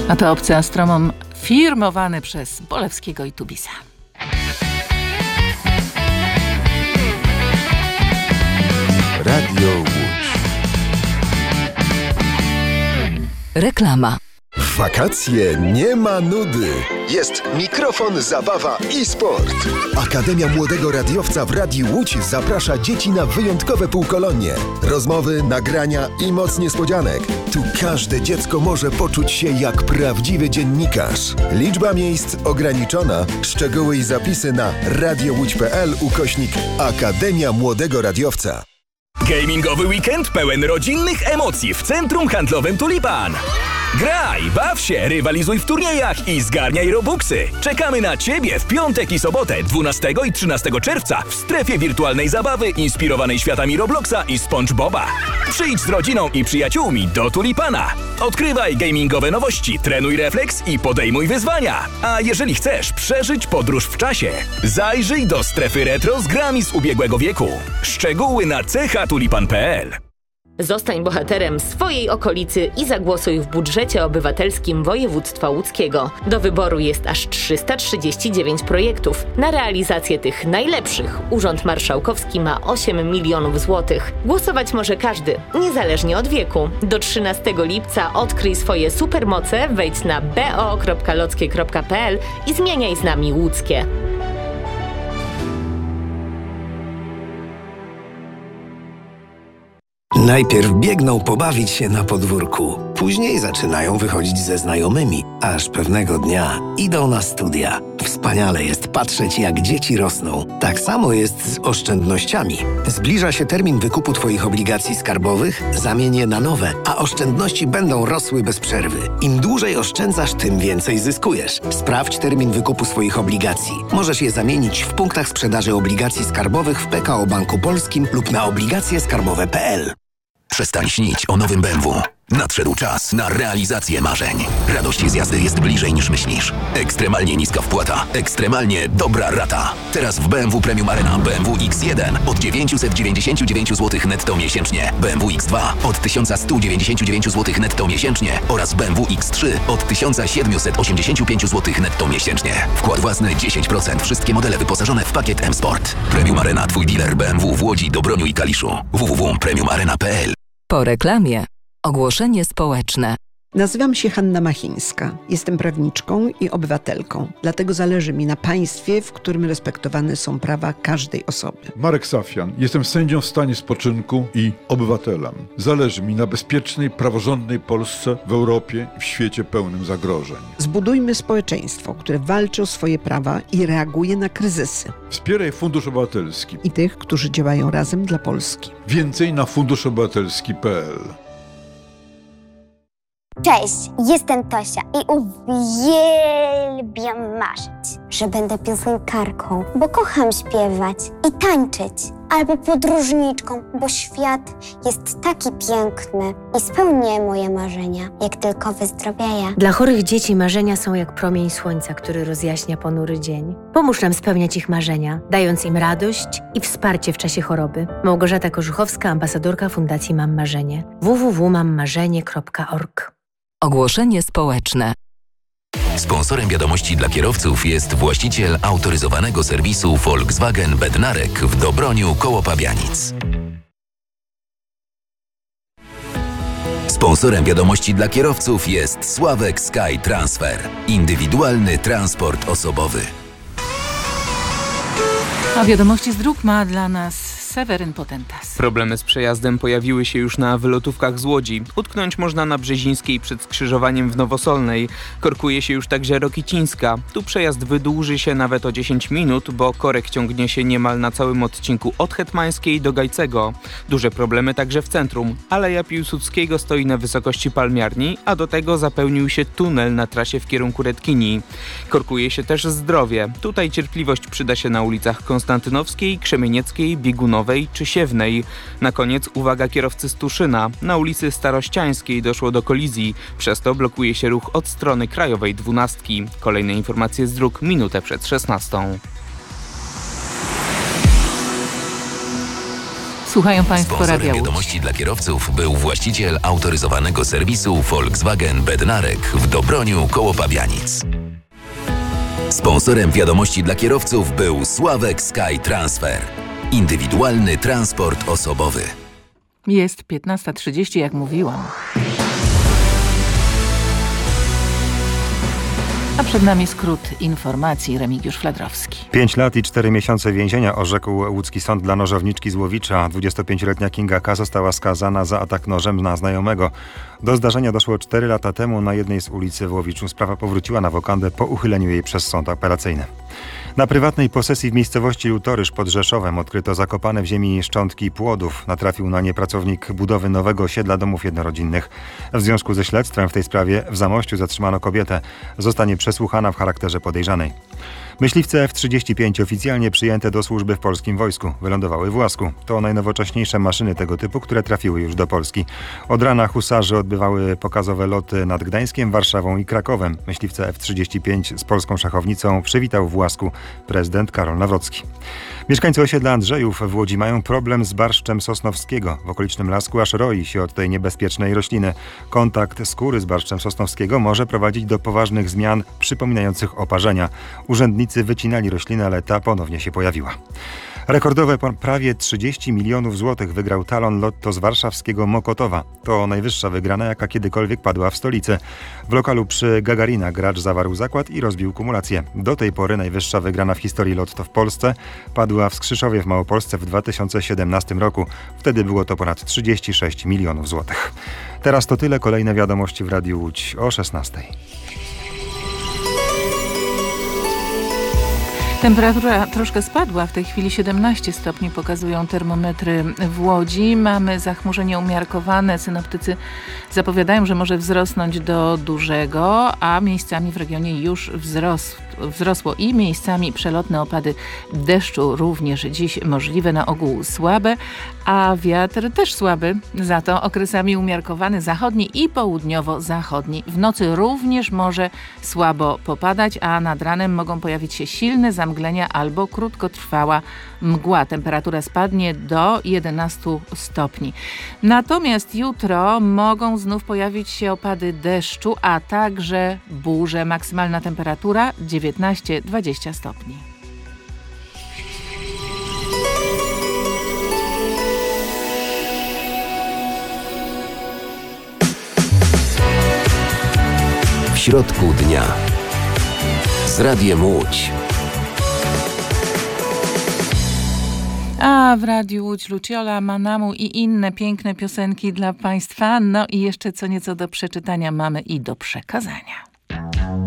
A to obcy astronom firmowany przez Bolewskiego i Tubisa. Radio Łódź. Reklama. W wakacje nie ma nudy. Jest mikrofon, zabawa i sport. Akademia Młodego Radiowca w Radiu Łódź zaprasza dzieci na wyjątkowe półkolonie. Rozmowy, nagrania i moc niespodzianek. Tu każde dziecko może poczuć się jak prawdziwy dziennikarz. Liczba miejsc ograniczona. Szczegóły i zapisy na radiowódź.pl/Akademia Młodego Radiowca. Gamingowy weekend pełen rodzinnych emocji w Centrum Handlowym Tulipan. Graj, baw się, rywalizuj w turniejach i zgarniaj robuxy. Czekamy na Ciebie w piątek i sobotę 12 i 13 czerwca w strefie wirtualnej zabawy inspirowanej światami Robloxa i SpongeBoba. Przyjdź z rodziną i przyjaciółmi do Tulipana. Odkrywaj gamingowe nowości, trenuj refleks i podejmuj wyzwania. A jeżeli chcesz przeżyć podróż w czasie, zajrzyj do strefy retro z grami z ubiegłego wieku. Szczegóły na chatulipan.pl. Zostań bohaterem swojej okolicy i zagłosuj w budżecie obywatelskim województwa łódzkiego. Do wyboru jest aż 339 projektów. Na realizację tych najlepszych Urząd Marszałkowski ma 8 milionów złotych. Głosować może każdy, niezależnie od wieku. Do 13 lipca odkryj swoje supermoce, wejdź na bo.lockie.pl i zmieniaj z nami łódzkie. Najpierw biegną pobawić się na podwórku, później zaczynają wychodzić ze znajomymi, aż pewnego dnia idą na studia. Wspaniale jest patrzeć, jak dzieci rosną. Tak samo jest z oszczędnościami. Zbliża się termin wykupu Twoich obligacji skarbowych, zamień je na nowe, a oszczędności będą rosły bez przerwy. Im dłużej oszczędzasz, tym więcej zyskujesz. Sprawdź termin wykupu swoich obligacji. Możesz je zamienić w punktach sprzedaży obligacji skarbowych w PKO Banku Polskim lub na obligacjeskarbowe.pl. Przestań śnić o nowym BMW. Nadszedł czas na realizację marzeń. Radość z jazdy jest bliżej niż myślisz. Ekstremalnie niska wpłata. Ekstremalnie dobra rata. Teraz w BMW Premium Arena BMW X1 od 999 zł netto miesięcznie. BMW X2 od 1199 zł netto miesięcznie. Oraz BMW X3 od 1785 zł netto miesięcznie. Wkład własny 10%. Wszystkie modele wyposażone w pakiet M-Sport. Premium Arena. Twój dealer BMW w Łodzi, Dobroniu i Kaliszu. www.premiumarena.pl. Po reklamie. Ogłoszenie społeczne. Nazywam się Hanna Machińska. Jestem prawniczką i obywatelką. Dlatego zależy mi na państwie, w którym respektowane są prawa każdej osoby. Marek Safian. Jestem sędzią w stanie spoczynku i obywatelem. Zależy mi na bezpiecznej, praworządnej Polsce w Europie i w świecie pełnym zagrożeń. Zbudujmy społeczeństwo, które walczy o swoje prawa i reaguje na kryzysy. Wspieraj Fundusz Obywatelski I tych, którzy działają razem dla Polski. Więcej na funduszobywatelski.pl. Cześć, jestem Tosia i uwielbiam marzyć, że będę piosenkarką, bo kocham śpiewać i tańczyć. Albo podróżniczką, bo świat jest taki piękny i spełnię moje marzenia, jak tylko wyzdrowieję. Dla chorych dzieci marzenia są jak promień słońca, który rozjaśnia ponury dzień. Pomóż nam spełniać ich marzenia, dając im radość i wsparcie w czasie choroby. Małgorzata Korzuchowska, ambasadorka Fundacji Mam Marzenie. www.mammarzenie.org. Ogłoszenie społeczne. Sponsorem wiadomości dla kierowców jest właściciel autoryzowanego serwisu Volkswagen Bednarek w Dobroniu koło Pabianic. Sponsorem wiadomości dla kierowców jest Sławek Sky Transfer. Indywidualny transport osobowy. A wiadomości z dróg ma dla nas Seweryn Potentas. Problemy z przejazdem pojawiły się już na wylotówkach z Łodzi. Utknąć można na Brzezińskiej przed skrzyżowaniem w Nowosolnej. Korkuje się już także Rokicińska. Tu przejazd wydłuży się nawet o 10 minut, bo korek ciągnie się niemal na całym odcinku od Hetmańskiej do Gajcego. Duże problemy także w centrum. Aleja Piłsudskiego stoi na wysokości Palmiarni, a do tego zapełnił się tunel na trasie w kierunku Redkini. Korkuje się też Zdrowie. Tutaj cierpliwość przyda się na ulicach Konstantynowskiej, Krzemienieckiej, Biegunowej czy Siewnej. Na koniec uwaga kierowcy z Tuszyna. Na ulicy Starościańskiej doszło do kolizji, przez to blokuje się ruch od strony Krajowej 12. Kolejne informacje z dróg minutę przed 16. Słuchają Państwo Sponsorem Radia Łódź. wiadomości dla kierowców był właściciel autoryzowanego serwisu Volkswagen Bednarek w Dobroniu koło Pabianic. Sponsorem wiadomości dla kierowców był Sławek Sky Transfer. Indywidualny transport osobowy. Jest 15:30, jak mówiłam. A przed nami skrót informacji. Remigiusz Fladrowski. 5 lat i 4 miesiące więzienia orzekł łódzki sąd dla nożowniczki z Łowicza. 25-letnia Kinga K. została skazana za atak nożem na znajomego. Do zdarzenia doszło 4 lata temu na jednej z ulicy w Łowiczu. Sprawa powróciła na wokandę po uchyleniu jej przez sąd apelacyjny. Na prywatnej posesji w miejscowości Lutorysz pod Rzeszowem odkryto zakopane w ziemi szczątki płodów. Natrafił na nie pracownik budowy nowego osiedla domów jednorodzinnych. W związku ze śledztwem w tej sprawie w Zamościu zatrzymano kobietę. Zostanie przesłuchana w charakterze podejrzanej. Myśliwce F-35 oficjalnie przyjęte do służby w polskim wojsku wylądowały w Łasku. To najnowocześniejsze maszyny tego typu, które trafiły już do Polski. Od rana husarze odbywały pokazowe loty nad Gdańskiem, Warszawą i Krakowem. Myśliwce F-35 z polską szachownicą przywitał w Łasku prezydent Karol Nawrocki. Mieszkańcy osiedla Andrzejów w Łodzi mają problem z barszczem sosnowskiego. W okolicznym lasku aż roi się od tej niebezpiecznej rośliny. Kontakt skóry z barszczem sosnowskiego może prowadzić do poważnych zmian przypominających oparzenia. Urzędnicy wycinali roślinę, ale ta ponownie się pojawiła. Rekordowe prawie 30 milionów złotych wygrał talon lotto z warszawskiego Mokotowa. To najwyższa wygrana, jaka kiedykolwiek padła w stolicy. W lokalu przy Gagarina gracz zawarł zakład i rozbił kumulację. Do tej pory najwyższa wygrana w historii lotto w Polsce padła w Skrzyszowie w Małopolsce w 2017 roku. Wtedy było to ponad 36 milionów złotych. Teraz to tyle. Kolejne wiadomości w Radiu Łódź o 16:00. Temperatura troszkę spadła, w tej chwili 17 stopni pokazują termometry w Łodzi. Mamy zachmurzenie umiarkowane, synoptycy zapowiadają, że może wzrosnąć do dużego, a miejscami w regionie już wzrosło i miejscami przelotne opady deszczu również dziś możliwe, na ogół słabe, a wiatr też słaby, za to okresami umiarkowany zachodni i południowo-zachodni. W nocy również może słabo popadać, a nad ranem mogą pojawić się silne zamglenia albo krótkotrwała mgła. Temperatura spadnie do 11 stopni. Natomiast jutro mogą znów pojawić się opady deszczu, a także burze. Maksymalna temperatura 19-20 stopni. W środku dnia z Radiem Łódź. A w Radiu Łódź Luciola, Manamu i inne piękne piosenki dla Państwa. No i jeszcze co nieco do przeczytania mamy i do przekazania.